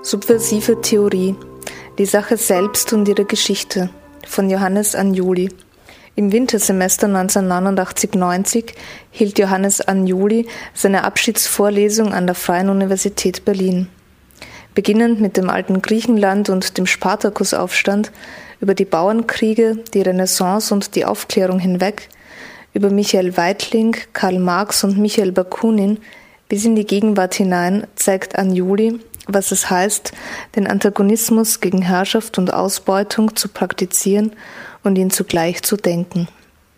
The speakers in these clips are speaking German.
Subversive Theorie. Die Sache selbst und ihre Geschichte von Johannes Anjuli. Im Wintersemester 1989/90 hielt Johannes Anjuli seine Abschiedsvorlesung an der Freien Universität Berlin. Beginnend mit dem alten Griechenland und dem Spartakusaufstand, über die Bauernkriege, die Renaissance und die Aufklärung hinweg, über Michael Weitling, Karl Marx und Michael Bakunin bis in die Gegenwart hinein zeigt Anjuli, was es heißt, den Antagonismus gegen Herrschaft und Ausbeutung zu praktizieren und ihn zugleich zu denken.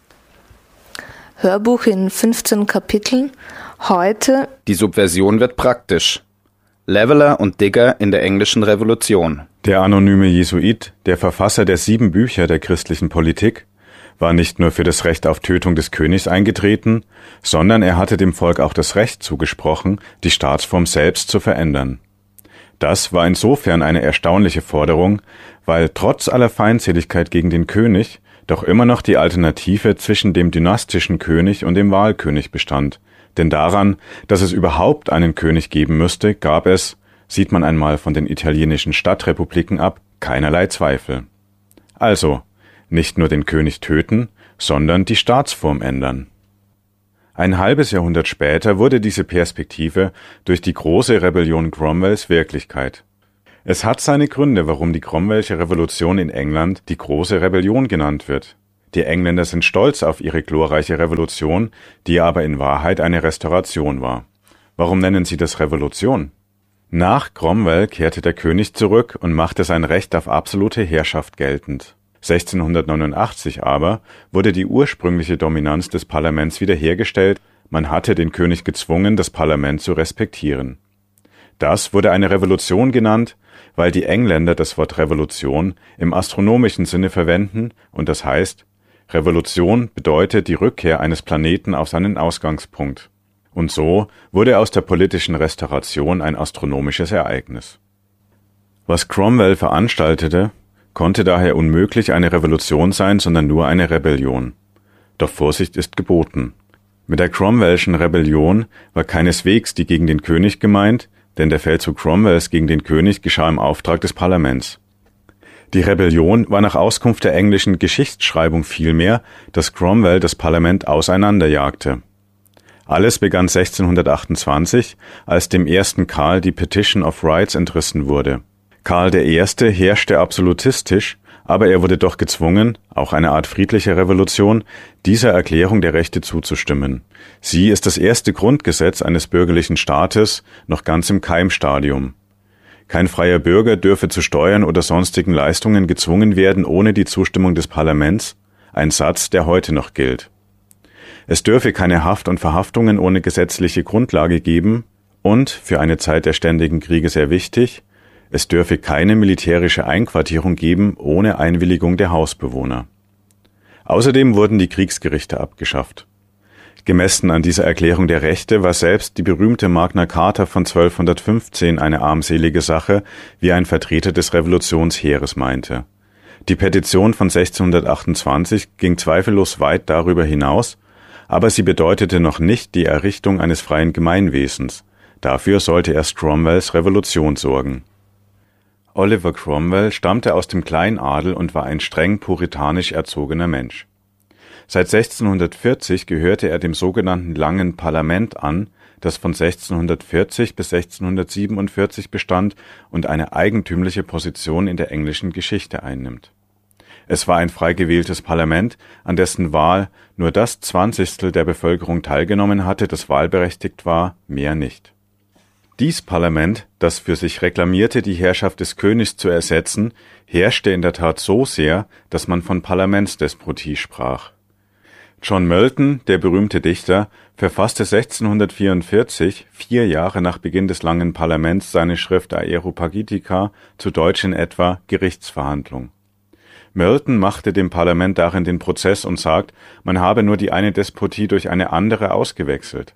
Hörbuch in 15 Kapiteln. Heute: Die Subversion wird praktisch. Leveler und Digger in der englischen Revolution. Der anonyme Jesuit, der Verfasser der 7 Bücher der christlichen Politik, war nicht nur für das Recht auf Tötung des Königs eingetreten, sondern er hatte dem Volk auch das Recht zugesprochen, die Staatsform selbst zu verändern. Das war insofern eine erstaunliche Forderung, weil trotz aller Feindseligkeit gegen den König doch immer noch die Alternative zwischen dem dynastischen König und dem Wahlkönig bestand. Denn daran, dass es überhaupt einen König geben müsste, gab es, sieht man einmal von den italienischen Stadtrepubliken ab, keinerlei Zweifel. Also, nicht nur den König töten, sondern die Staatsform ändern. Ein halbes Jahrhundert später wurde diese Perspektive durch die große Rebellion Cromwells Wirklichkeit. Es hat seine Gründe, warum die Cromwellsche Revolution in England die große Rebellion genannt wird. Die Engländer sind stolz auf ihre glorreiche Revolution, die aber in Wahrheit eine Restauration war. Warum nennen sie das Revolution? Nach Cromwell kehrte der König zurück und machte sein Recht auf absolute Herrschaft geltend. 1689 aber wurde die ursprüngliche Dominanz des Parlaments wiederhergestellt, man hatte den König gezwungen, das Parlament zu respektieren. Das wurde eine Revolution genannt, weil die Engländer das Wort Revolution im astronomischen Sinne verwenden und das heißt, Revolution bedeutet die Rückkehr eines Planeten auf seinen Ausgangspunkt. Und so wurde aus der politischen Restauration ein astronomisches Ereignis. Was Cromwell veranstaltete, konnte daher unmöglich eine Revolution sein, sondern nur eine Rebellion. Doch Vorsicht ist geboten. Mit der Cromwellschen Rebellion war keineswegs die gegen den König gemeint, denn der Feldzug Cromwells gegen den König geschah im Auftrag des Parlaments. Die Rebellion war nach Auskunft der englischen Geschichtsschreibung vielmehr, dass Cromwell das Parlament auseinanderjagte. Alles begann 1628, als dem ersten Karl die Petition of Rights entrissen wurde. Karl I. herrschte absolutistisch, aber er wurde doch gezwungen, auch eine Art friedliche Revolution, dieser Erklärung der Rechte zuzustimmen. Sie ist das erste Grundgesetz eines bürgerlichen Staates, noch ganz im Keimstadium. Kein freier Bürger dürfe zu Steuern oder sonstigen Leistungen gezwungen werden ohne die Zustimmung des Parlaments, ein Satz, der heute noch gilt. Es dürfe keine Haft und Verhaftungen ohne gesetzliche Grundlage geben und, für eine Zeit der ständigen Kriege sehr wichtig, es dürfe keine militärische Einquartierung geben ohne Einwilligung der Hausbewohner. Außerdem wurden die Kriegsgerichte abgeschafft. Gemessen an dieser Erklärung der Rechte war selbst die berühmte Magna Carta von 1215 eine armselige Sache, wie ein Vertreter des Revolutionsheeres meinte. Die Petition von 1628 ging zweifellos weit darüber hinaus, aber sie bedeutete noch nicht die Errichtung eines freien Gemeinwesens. Dafür sollte erst Cromwells Revolution sorgen. Oliver Cromwell stammte aus dem Kleinadel und war ein streng puritanisch erzogener Mensch. Seit 1640 gehörte er dem sogenannten Langen Parlament an, das von 1640 bis 1647 bestand und eine eigentümliche Position in der englischen Geschichte einnimmt. Es war ein frei gewähltes Parlament, an dessen Wahl nur das 20stel der Bevölkerung teilgenommen hatte, das wahlberechtigt war, mehr nicht. Dies Parlament, das für sich reklamierte, die Herrschaft des Königs zu ersetzen, herrschte in der Tat so sehr, dass man von Parlamentsdespotie sprach. John Milton, der berühmte Dichter, verfasste 1644, 4 Jahre nach Beginn des Langen Parlaments, seine Schrift Aeropagitica, zu Deutsch in etwa Gerichtsverhandlung. Milton machte dem Parlament darin den Prozess und sagt, man habe nur die eine Despotie durch eine andere ausgewechselt.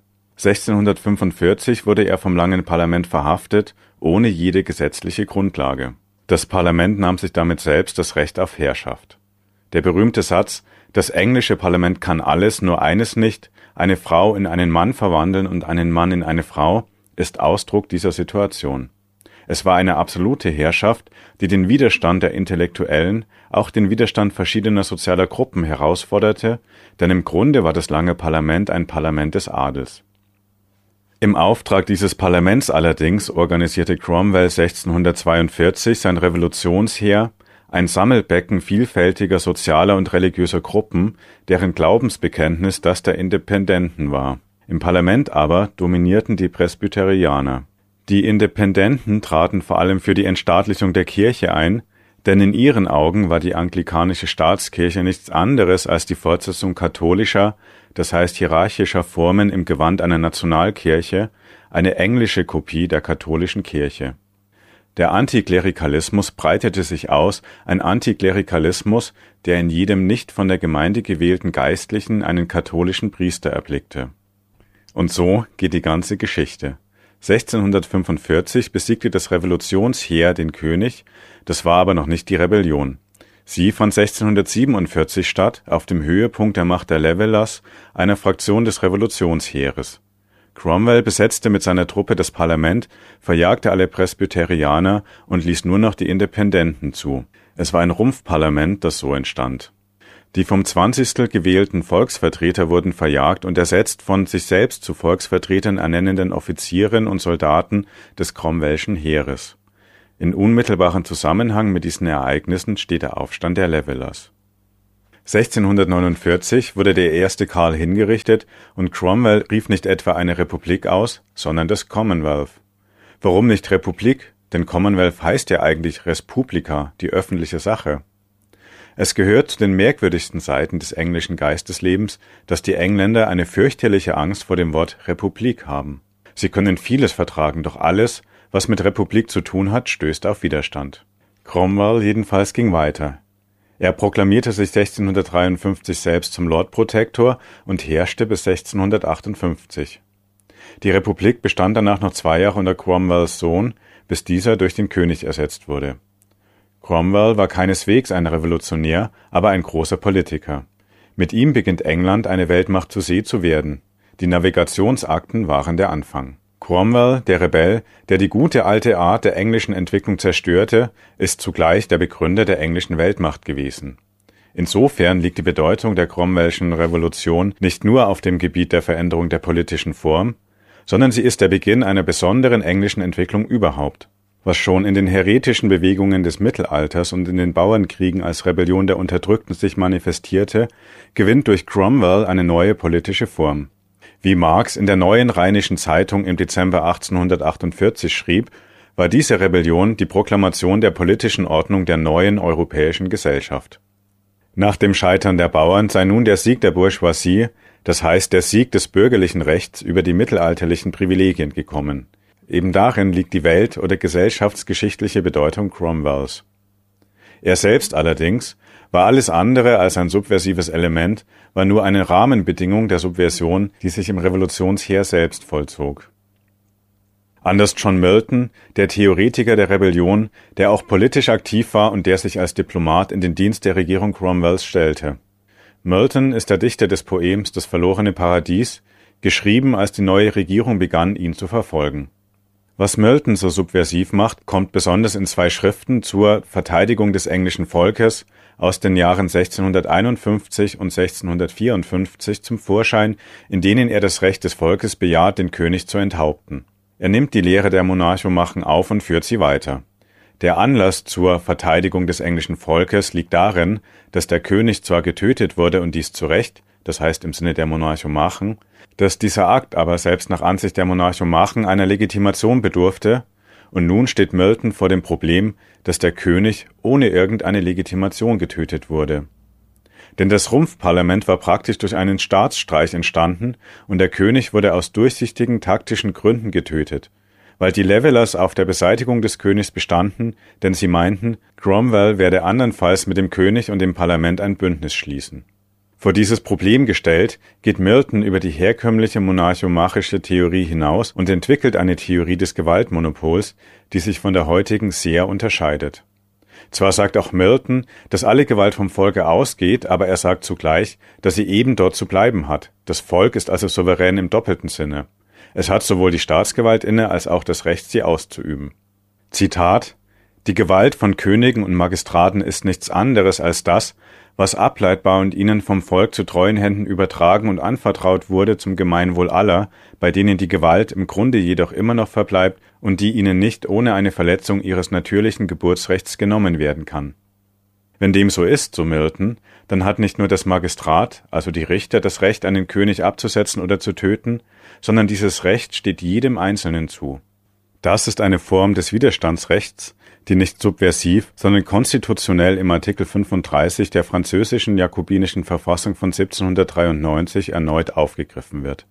1645 wurde er vom Langen Parlament verhaftet, ohne jede gesetzliche Grundlage. Das Parlament nahm sich damit selbst das Recht auf Herrschaft. Der berühmte Satz, das englische Parlament kann alles, nur eines nicht, eine Frau in einen Mann verwandeln und einen Mann in eine Frau, ist Ausdruck dieser Situation. Es war eine absolute Herrschaft, die den Widerstand der Intellektuellen, auch den Widerstand verschiedener sozialer Gruppen herausforderte, denn im Grunde war das lange Parlament ein Parlament des Adels. Im Auftrag dieses Parlaments allerdings organisierte Cromwell 1642 sein Revolutionsheer, ein Sammelbecken vielfältiger sozialer und religiöser Gruppen, deren Glaubensbekenntnis das der Independenten war. Im Parlament aber dominierten die Presbyterianer. Die Independenten traten vor allem für die Entstaatlichung der Kirche ein, denn in ihren Augen war die anglikanische Staatskirche nichts anderes als die Fortsetzung katholischer, das heißt hierarchischer Formen im Gewand einer Nationalkirche, eine englische Kopie der katholischen Kirche. Der Antiklerikalismus breitete sich aus, ein Antiklerikalismus, der in jedem nicht von der Gemeinde gewählten Geistlichen einen katholischen Priester erblickte. Und so geht die ganze Geschichte. 1645 besiegte das Revolutionsheer den König, das war aber noch nicht die Rebellion. Sie fand 1647 statt, auf dem Höhepunkt der Macht der Levelers, einer Fraktion des Revolutionsheeres. Cromwell besetzte mit seiner Truppe das Parlament, verjagte alle Presbyterianer und ließ nur noch die Independenten zu. Es war ein Rumpfparlament, das so entstand. Die vom 20. gewählten Volksvertreter wurden verjagt und ersetzt von sich selbst zu Volksvertretern ernennenden Offizieren und Soldaten des Cromwellschen Heeres. In unmittelbarem Zusammenhang mit diesen Ereignissen steht der Aufstand der Levelers. 1649 wurde der erste Karl hingerichtet und Cromwell rief nicht etwa eine Republik aus, sondern das Commonwealth. Warum nicht Republik? Denn Commonwealth heißt ja eigentlich Res Publica, die öffentliche Sache. Es gehört zu den merkwürdigsten Seiten des englischen Geisteslebens, dass die Engländer eine fürchterliche Angst vor dem Wort Republik haben. Sie können vieles vertragen, doch alles, was mit Republik zu tun hat, stößt auf Widerstand. Cromwell jedenfalls ging weiter. Er proklamierte sich 1653 selbst zum Lord Protector und herrschte bis 1658. Die Republik bestand danach noch 2 Jahre unter Cromwells Sohn, bis dieser durch den König ersetzt wurde. Cromwell war keineswegs ein Revolutionär, aber ein großer Politiker. Mit ihm beginnt England eine Weltmacht zur See zu werden. Die Navigationsakten waren der Anfang. Cromwell, der Rebell, der die gute alte Art der englischen Entwicklung zerstörte, ist zugleich der Begründer der englischen Weltmacht gewesen. Insofern liegt die Bedeutung der Cromwellschen Revolution nicht nur auf dem Gebiet der Veränderung der politischen Form, sondern sie ist der Beginn einer besonderen englischen Entwicklung überhaupt. Was schon in den häretischen Bewegungen des Mittelalters und in den Bauernkriegen als Rebellion der Unterdrückten sich manifestierte, gewinnt durch Cromwell eine neue politische Form. Wie Marx in der Neuen Rheinischen Zeitung im Dezember 1848 schrieb, war diese Rebellion die Proklamation der politischen Ordnung der neuen europäischen Gesellschaft. Nach dem Scheitern der Bauern sei nun der Sieg der Bourgeoisie, das heißt der Sieg des bürgerlichen Rechts über die mittelalterlichen Privilegien gekommen. Eben darin liegt die welt- oder gesellschaftsgeschichtliche Bedeutung Cromwells. Er selbst allerdings war alles andere als ein subversives Element, war nur eine Rahmenbedingung der Subversion, die sich im Revolutionsheer selbst vollzog. Anders John Milton, der Theoretiker der Rebellion, der auch politisch aktiv war und der sich als Diplomat in den Dienst der Regierung Cromwells stellte. Milton ist der Dichter des Poems Das verlorene Paradies, geschrieben, als die neue Regierung begann, ihn zu verfolgen. Was Milton so subversiv macht, kommt besonders in 2 Schriften zur Verteidigung des englischen Volkes aus den Jahren 1651 und 1654 zum Vorschein, in denen er das Recht des Volkes bejaht, den König zu enthaupten. Er nimmt die Lehre der Monarchomachen auf und führt sie weiter. Der Anlass zur Verteidigung des englischen Volkes liegt darin, dass der König zwar getötet wurde und dies zu Recht, das heißt im Sinne der Monarchomachen, dass dieser Akt aber selbst nach Ansicht der Monarchomachen einer Legitimation bedurfte, und nun steht Milton vor dem Problem, dass der König ohne irgendeine Legitimation getötet wurde. Denn das Rumpfparlament war praktisch durch einen Staatsstreich entstanden und der König wurde aus durchsichtigen taktischen Gründen getötet, weil die Levelers auf der Beseitigung des Königs bestanden, denn sie meinten, Cromwell werde andernfalls mit dem König und dem Parlament ein Bündnis schließen. Vor dieses Problem gestellt, geht Milton über die herkömmliche monarchomachische Theorie hinaus und entwickelt eine Theorie des Gewaltmonopols, die sich von der heutigen sehr unterscheidet. Zwar sagt auch Milton, dass alle Gewalt vom Volke ausgeht, aber er sagt zugleich, dass sie eben dort zu bleiben hat. Das Volk ist also souverän im doppelten Sinne. Es hat sowohl die Staatsgewalt inne als auch das Recht, sie auszuüben. Zitat: »Die Gewalt von Königen und Magistraten ist nichts anderes als das, was ableitbar und ihnen vom Volk zu treuen Händen übertragen und anvertraut wurde zum Gemeinwohl aller, bei denen die Gewalt im Grunde jedoch immer noch verbleibt und die ihnen nicht ohne eine Verletzung ihres natürlichen Geburtsrechts genommen werden kann.« Wenn dem so ist, so Milton, dann hat nicht nur das Magistrat, also die Richter, das Recht, einen König abzusetzen oder zu töten, sondern dieses Recht steht jedem Einzelnen zu. Das ist eine Form des Widerstandsrechts, die nicht subversiv, sondern konstitutionell im Artikel 35 der französischen jakobinischen Verfassung von 1793 erneut aufgegriffen wird.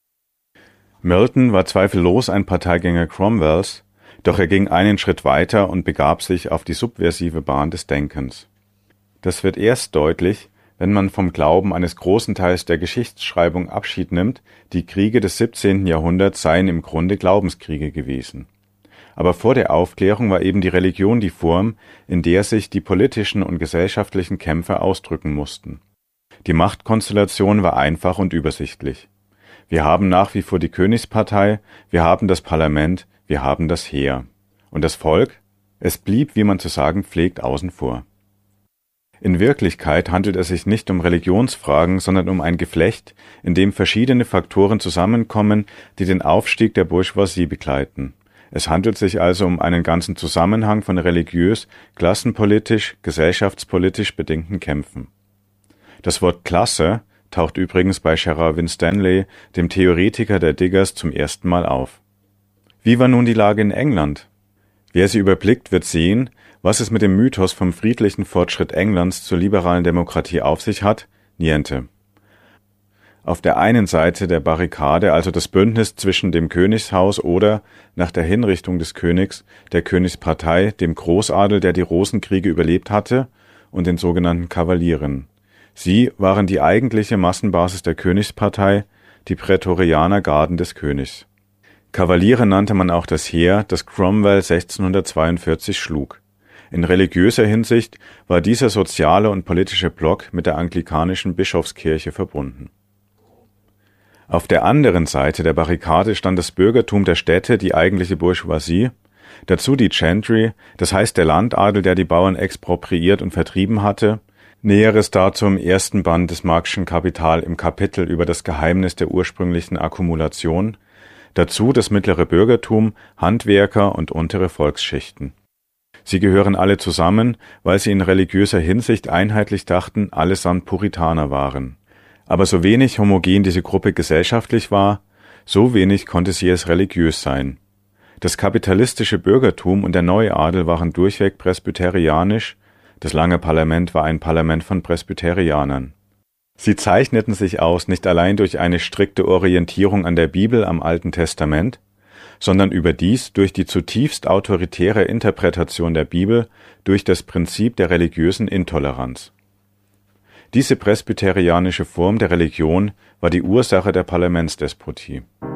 Milton war zweifellos ein Parteigänger Cromwells, doch er ging einen Schritt weiter und begab sich auf die subversive Bahn des Denkens. Das wird erst deutlich, wenn man vom Glauben eines großen Teils der Geschichtsschreibung Abschied nimmt, die Kriege des 17. Jahrhunderts seien im Grunde Glaubenskriege gewesen. Aber vor der Aufklärung war eben die Religion die Form, in der sich die politischen und gesellschaftlichen Kämpfe ausdrücken mussten. Die Machtkonstellation war einfach und übersichtlich. Wir haben nach wie vor die Königspartei, wir haben das Parlament, wir haben das Heer. Und das Volk? Es blieb, wie man zu sagen pflegt, außen vor. In Wirklichkeit handelt es sich nicht um Religionsfragen, sondern um ein Geflecht, in dem verschiedene Faktoren zusammenkommen, die den Aufstieg der Bourgeoisie begleiten. Es handelt sich also um einen ganzen Zusammenhang von religiös, klassenpolitisch, gesellschaftspolitisch bedingten Kämpfen. Das Wort Klasse taucht übrigens bei Gerard Winstanley, dem Theoretiker der Diggers, zum ersten Mal auf. Wie war nun die Lage in England? Wer sie überblickt, wird sehen, was es mit dem Mythos vom friedlichen Fortschritt Englands zur liberalen Demokratie auf sich hat: Niente. Auf der einen Seite der Barrikade also das Bündnis zwischen dem Königshaus oder, nach der Hinrichtung des Königs, der Königspartei, dem Großadel, der die Rosenkriege überlebt hatte, und den sogenannten Kavalieren. Sie waren die eigentliche Massenbasis der Königspartei, die Prätorianergarden des Königs. Kavaliere nannte man auch das Heer, das Cromwell 1642 schlug. In religiöser Hinsicht war dieser soziale und politische Block mit der anglikanischen Bischofskirche verbunden. Auf der anderen Seite der Barrikade stand das Bürgertum der Städte, die eigentliche Bourgeoisie, dazu die Gentry, das heißt der Landadel, der die Bauern expropriiert und vertrieben hatte, Näheres dazu im ersten Band des Marx'schen Kapital im Kapitel über das Geheimnis der ursprünglichen Akkumulation, dazu das mittlere Bürgertum, Handwerker und untere Volksschichten. Sie gehören alle zusammen, weil sie in religiöser Hinsicht einheitlich dachten, allesamt Puritaner waren. Aber so wenig homogen diese Gruppe gesellschaftlich war, so wenig konnte sie es religiös sein. Das kapitalistische Bürgertum und der Neuadel waren durchweg presbyterianisch, das lange Parlament war ein Parlament von Presbyterianern. Sie zeichneten sich aus nicht allein durch eine strikte Orientierung an der Bibel, am Alten Testament, sondern überdies durch die zutiefst autoritäre Interpretation der Bibel durch das Prinzip der religiösen Intoleranz. Diese presbyterianische Form der Religion war die Ursache der Parlamentsdespotie.